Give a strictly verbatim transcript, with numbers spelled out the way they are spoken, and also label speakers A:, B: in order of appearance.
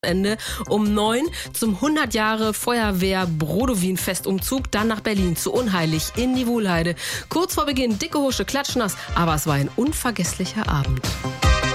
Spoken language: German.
A: Ende um neun zum hundert Jahre Feuerwehr Brodowin-Festumzug, dann nach Berlin zu Unheilig in die Wuhlheide. Kurz vor Beginn dicke Husche, klatschnass, aber es war ein unvergesslicher Abend.